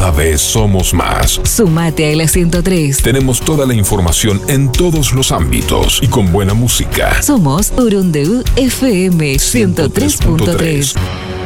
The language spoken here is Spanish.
cada vez somos más. Sumate a la 103. Tenemos toda la información en todos los ámbitos y con buena música. Somos Urundeu FM 103.3.